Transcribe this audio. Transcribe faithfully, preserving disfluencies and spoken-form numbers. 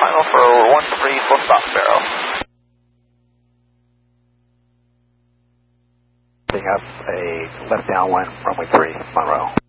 final for one three, full stop, Barrow. Picking up a left downwind, runway three, Monroe.